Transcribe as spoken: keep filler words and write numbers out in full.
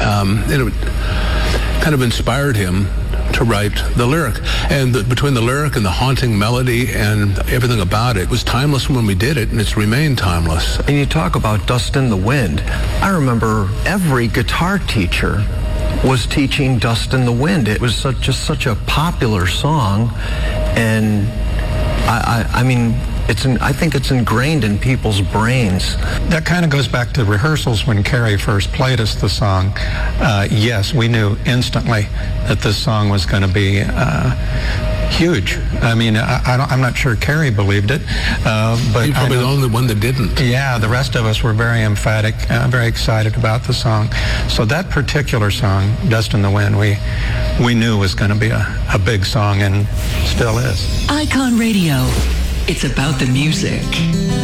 Um, and it kind of inspired him to write the lyric. And the, between the lyric and the haunting melody and everything about it, it was timeless when we did it, and it's remained timeless. And you talk about Dust in the Wind. I remember every guitar teacher was teaching Dust in the Wind. It was such, just such a popular song, and I, I, I mean, it's in, I think it's ingrained in people's brains. That kind of goes back to rehearsals when Carrie first played us the song. Uh, yes, we knew instantly that this song was going to be uh, huge. I mean, I, I don't, I'm not sure Carrie believed it, uh, but You're probably the only one that didn't. Yeah, the rest of us were very emphatic, uh, very excited about the song. So that particular song, Dust in the Wind, we we knew was going to be a, a big song, and still is. Icon Radio. It's about the music.